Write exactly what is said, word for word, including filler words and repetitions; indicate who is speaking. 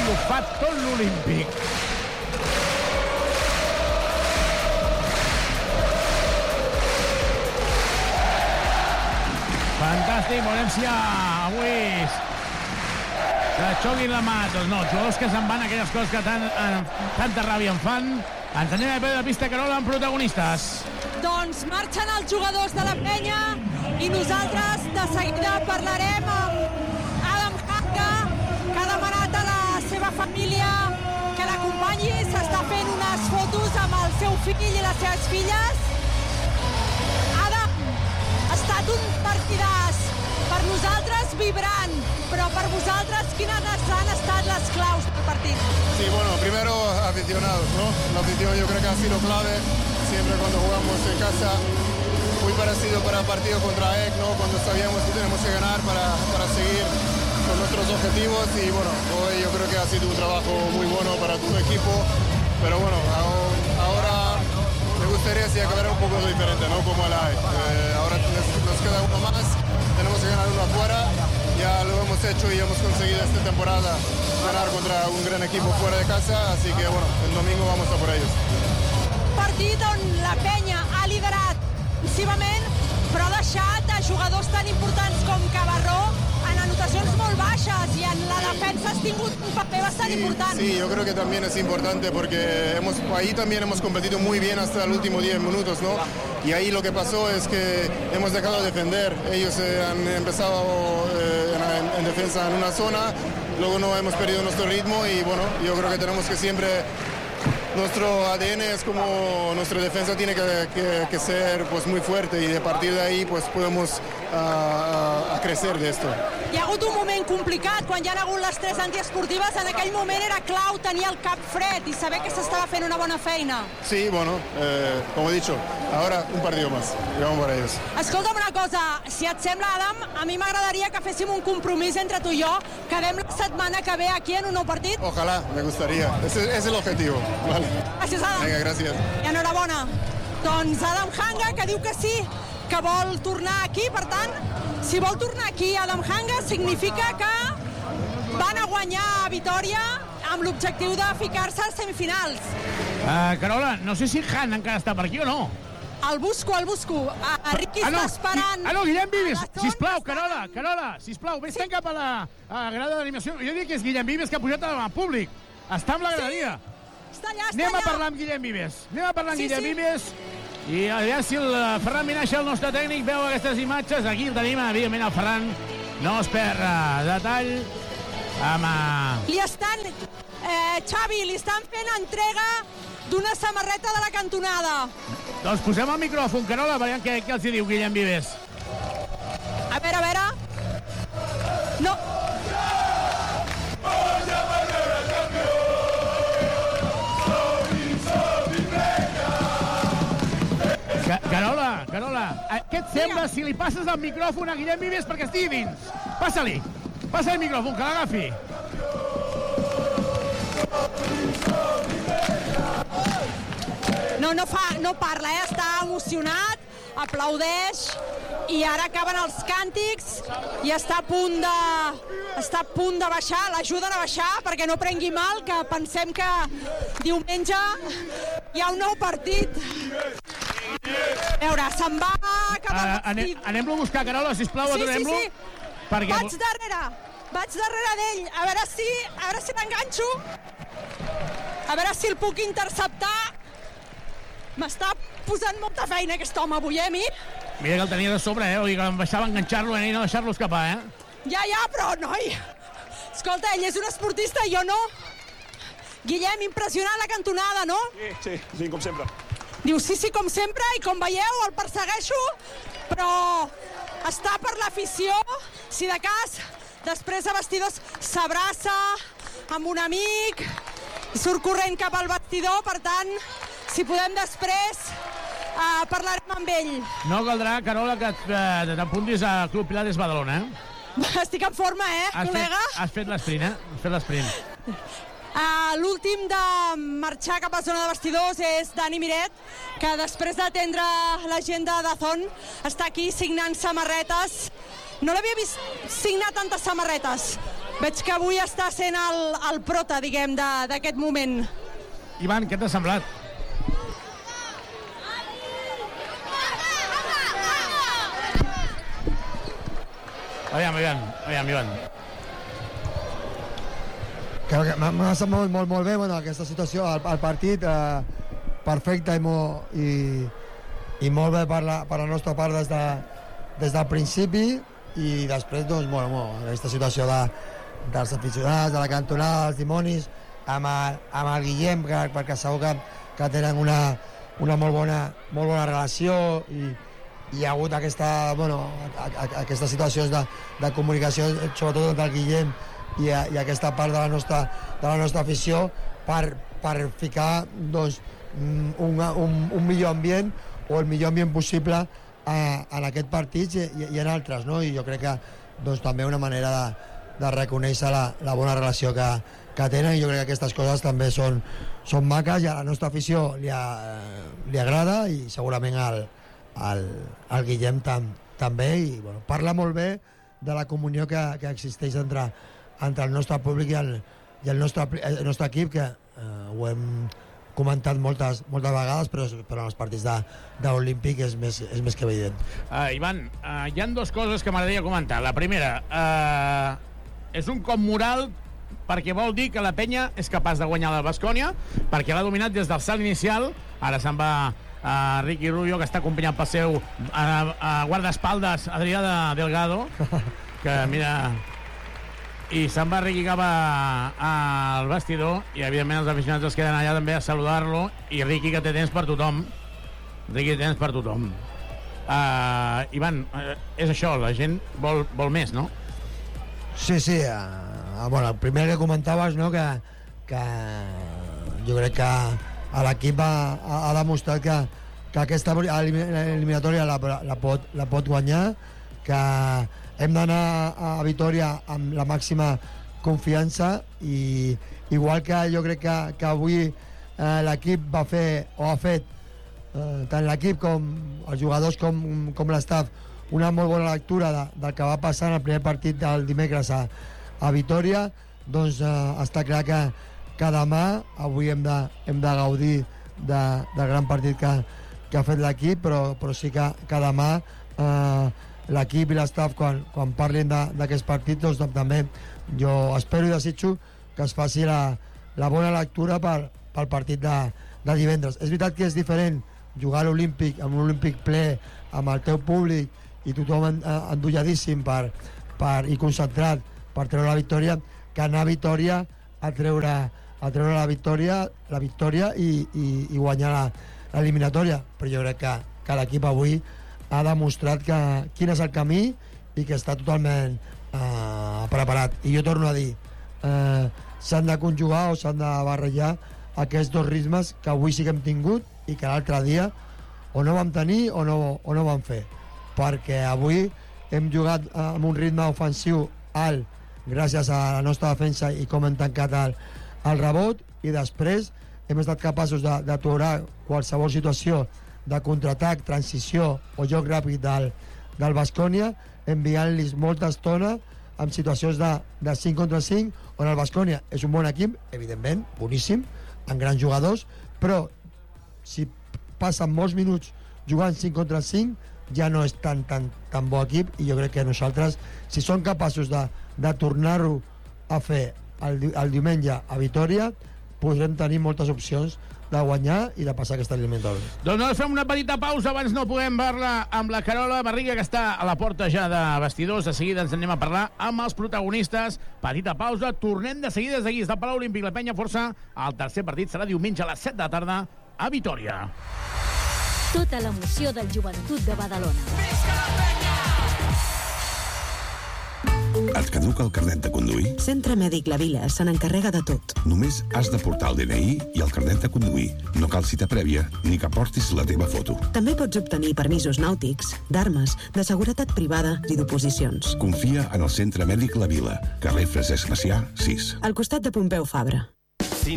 Speaker 1: i ho fa tot l'Olímpic. Fantàstic, veurem si avui se xoquin la mà. Doncs no, jugadors que se'n van, aquelles coses que tant, eh, tanta ràbia en fan. Ens anem a veure la pista, Carola, amb protagonistes.
Speaker 2: Doncs marxen els jugadors de la penya i nosaltres de seguida parlarem amb Adam Hanga, que ha demanat a la seva família que l'acompanyi. S'està fent unes fotos amb el seu fill i les seves filles. Adam, ha estat un partidàs. Per nosaltres vibrant, pero para vosotras, ¿quiénes han estado las claus del partido?
Speaker 3: Sí, bueno, primero aficionados, ¿no? La afición yo creo que ha sido clave, siempre cuando jugamos en casa, muy parecido para el partido contra A E C, ¿no? Cuando sabíamos que tenemos que ganar para, para seguir con nuestros objetivos y bueno, hoy yo creo que ha sido un trabajo muy bueno para tu equipo, pero bueno, ahora me gustaría si acabar un poco diferente, ¿no? Como el A E C. Eh, ahora nos queda uno más, tenemos que ganar uno afuera. Ya lo hemos hecho y hemos conseguido esta temporada ganar contra un gran equipo fuera de casa, así que bueno, el domingo vamos a por ellos.
Speaker 2: Partit on la penya ha liderat massivament, però ha deixat a jugadors tan importants com Cabarró en anotacions molt baixes i en la defensa has tingut un paper bastante
Speaker 3: sí,
Speaker 2: important.
Speaker 3: Sí, yo creo que también es importante porque hemos, ahí también hemos competido muy bien hasta el último diez minutos, ¿no? Y ahí lo que pasó es que hemos dejado de defender. Ellos eh, han empezado eh, en, en defensa en una zona, luego no hemos perdido nuestro ritmo y bueno, yo creo que tenemos que siempre... Nuestro A D N es como nuestra defensa tiene que, que, que ser pues, muy fuerte y de partir de ahí pues, podemos uh, a crecer de esto.
Speaker 2: Hi ha hagut un moment complicat quan hi ha hagut les tres antiesportives. En aquell moment era clau tenir el cap fred i saber que s'estava fent una bona feina.
Speaker 3: Sí, bueno, eh, como he dicho, ahora un partido más y vamos para ellos.
Speaker 2: Escolta'm una cosa, si et sembla, Adam, a mi m'agradaria que féssim un compromís entre tu i jo, quedem la setmana que ve aquí en un nou partit.
Speaker 3: Ojalá, me gustaría. Ese, ese es el objetivo. Vale.
Speaker 2: Gràcies, Adam.
Speaker 3: Vinga, gràcies.
Speaker 2: I enhorabona. Doncs Adam Hanga, que diu que sí, que vol tornar aquí. Per tant, si vol tornar aquí Adam Hanga, significa que van a guanyar a Vitòria amb l'objectiu de ficar-se als semifinals.
Speaker 1: Uh, Carola, no sé si Han encara està per aquí o no.
Speaker 2: El busco, el busco. A Riqui
Speaker 1: ah, no.
Speaker 2: està esperant.
Speaker 1: Ah, no, Guillem Vives. Sisplau, Carola, Carola, sisplau, vés-te'n sí. cap a la, a la grada d'animació. Jo dic que és Guillem Vives que ha pujat al públic. Està amb la graderia. Sí.
Speaker 2: Està allà, està
Speaker 1: Anem
Speaker 2: allà.
Speaker 1: a parlar amb Guillem Vives. Anem a parlar amb
Speaker 2: sí,
Speaker 1: Guillem
Speaker 2: sí.
Speaker 1: Vives. I allà si el Ferran Vinaixa, el nostre tècnic, veu aquestes imatges. Aquí el tenim, evidentment, el Ferran no es perd detall. Amb...
Speaker 2: Li estan, eh, Xavi, li estan fent entrega d'una samarreta de la cantonada.
Speaker 1: Doncs posem el micròfon, Carola, veiem què, què els diu Guillem Vives.
Speaker 2: A veure, a veure. No.
Speaker 1: Ca Carola, Carola, què et sembla si li passes el micròfon a Guillem Vives perquè estigui dins? Passa-li, passa el micròfon, que l'agafi.
Speaker 2: No, no, fa, no parla, eh? Està emocionat, aplaudeix i ara acaben els càntics i està a punt de, està a punt de baixar, l'ajuden a baixar perquè no prengui mal, que pensem que diumenge hi ha un nou partit. A veure, se'n va cap al
Speaker 1: uh, anem, anem-lo a buscar, Carola, sisplau,
Speaker 2: sí,
Speaker 1: aturem-lo.
Speaker 2: Sí, sí,
Speaker 1: perquè...
Speaker 2: vaig darrere, vaig darrere d'ell, a veure si, a veure si l'enganxo, a veure si el puc interceptar. M'està posant molta feina aquest home avui, eh, mi?
Speaker 1: Mira que el tenia de sobre, eh? O sigui que em baixava a enganxar-lo i no deixar-lo escapar, eh?
Speaker 2: Ja, ja, però, noi, escolta, ell és un esportista i jo no. Guillem, impressionant la cantonada, no?
Speaker 4: Sí, sí, sí, com sempre.
Speaker 2: Diu, sí, sí, com sempre, i com veieu, el persegueixo, però està per l'afició, si de cas, després de vestidors s'abraça amb un amic, i surt corrent cap al vestidor, per tant, si podem després, uh, parlarem amb ell.
Speaker 1: No caldrà, Carola, que t'apuntis a Club Pilates Badalona, eh?
Speaker 2: Estic en forma, eh,
Speaker 1: has
Speaker 2: col·lega?
Speaker 1: Fet, has fet l'esprint, eh? Has fet l'esprint.
Speaker 2: Uh, L'últim de marxar cap a la zona de vestidors és Dani Miret, que després d'atendre la gent de Dazón està aquí signant samarretes. No l'havia vist signar tantes samarretes. veig que avui està sent el, el prota, diguem, d'aquest moment.
Speaker 1: Ivan, què t'ha semblat? Aviam, Ivan, aviam, Ivan.
Speaker 4: M'ha semblat molt, molt, molt bé, bueno, aquesta situació, el, el partit, eh, perfecte i, mo, i, i molt bé per la, per la nostra part des, de, des del principi, i després, doncs, bueno, bueno, aquesta situació de, dels aficionats, de la cantonada, dels dimonis, amb el, amb el Guillem, que, perquè segur que, que tenen una, una molt, bona, molt bona relació, i, i hi ha hagut aquesta, bueno, a, a, aquestes situacions de, de comunicació, sobretot entre el Guillem i, a, i aquesta part de la nostra, de la nostra afició, per, per ficar, doncs, un, un, un millor ambient, o el millor ambient possible a, en aquest partit i, i en altres, no? I jo crec que, doncs, també una manera de, de reconèixer la, la bona relació que, que tenen, i jo crec que aquestes coses també són, són maques, i a la nostra afició li, a, li agrada, i segurament al, al, al Guillem tam, també, i bueno, parla molt bé de la comunió que, que existeix entre, entre el nostre públic i el, i el, nostre, el nostre equip, que eh, ho hem comentat moltes, moltes vegades, però, però en els partits d'Olímpic és, més, és més que evident.
Speaker 1: Uh, Ivan, uh, hi han dues coses que m'agradaria comentar. La primera, uh, és un cop moral perquè vol dir que la penya és capaç de guanyar la Baskonia, perquè l'ha dominat des del salt inicial. Ara se'n va uh, Ricky Rubio, que està acompanyat pel seu uh, uh, guardaespaldes Adrià de Delgado, que mira... I se'n va Ricky cap al vestidor, i evidentment els aficionats es queden allà també a saludar-lo, i Ricky, que té temps per tothom. Ricky té temps per tothom. Uh, Ivan, uh, és això, la gent vol, vol més, no?
Speaker 4: Sí, sí. Uh, bueno, el primer que comentaves, no?, que, que jo crec que l'equip ha, ha demostrat que, que aquesta eliminatòria la, la, pot, la pot guanyar, que hem d'anar a Vitòria amb la màxima confiança, i igual que jo crec que, que avui eh, l'equip va fer, o ha fet, eh, tant l'equip com els jugadors com, com l'estaf, una molt bona lectura de, del que va passar en el primer partit del dimecres a, a Vitòria, doncs eh, està clar que, que demà, avui hem de, hem de gaudir de, del gran partit que, que ha fet l'equip, però, però sí que, que demà eh, l'equip i l'estaf, quan, quan parlin d'aquests partits, doncs també jo espero i desitjo que es faci la, la bona lectura pel, pel partit de, de divendres. És veritat que és diferent jugar a l'Olímpic, amb un Olímpic ple, amb el teu públic i tothom endolladíssim per, per, i concentrat per treure la victòria, que anar a Vitòria a treure, a treure la victòria, la victòria i, i, i guanyar l'eliminatòria. Però jo crec que, que l'equip avui ha demostrat que, quin és el camí, i que està totalment eh, preparat. I jo torno a dir, eh, s'han de conjugar o s'han de barrejar aquests dos ritmes que avui sí que hem tingut i que l'altre dia o no vam tenir o no, o no vam fer, perquè avui hem jugat amb un ritme ofensiu alt gràcies a la nostra defensa i com hem tancat el, el rebot, i després hem estat capaços d'aturar qualsevol situació de contraatac, transició o joc ràpid del, del Baskonia, enviant-los molta estona en situacions de, de cinc contra cinc, on el Baskonia és un bon equip, evidentment, boníssim, amb grans jugadors, però si passen molts minuts jugant cinc contra cinc, ja no és tan, tan, tan bo equip, i jo crec que nosaltres, si som capaços de, de tornar-ho a fer el, el diumenge a Vitòria, podrem tenir moltes opcions de guanyar i de passar aquesta eliminatòria.
Speaker 1: Doncs nosaltres fem una petita pausa, abans no podem parlar amb la Carola Barriga, que està a la porta ja de vestidors. De seguida ens anem a parlar amb els protagonistes. Petita pausa, tornem de seguida des d'aquí, des del Palau Olímpic, la Penya Força. El tercer partit serà diumenge a les set de la tarda a Vitòria.
Speaker 5: Tota l'emoció del Joventut de Badalona. Visca la Penya!
Speaker 6: Et caduca el carnet de conduir?
Speaker 7: Centre Mèdic La Vila se n'encarrega de tot.
Speaker 6: Només has de portar el D N I i el carnet de conduir. No cal cita prèvia ni que portis la teva foto.
Speaker 7: També pots obtenir permisos nàutics, d'armes, de seguretat privada i d'oposicions.
Speaker 6: Confia en el Centre Mèdic La Vila, carrer Francesc Macià, sis.
Speaker 7: Al costat de Pompeu Fabra.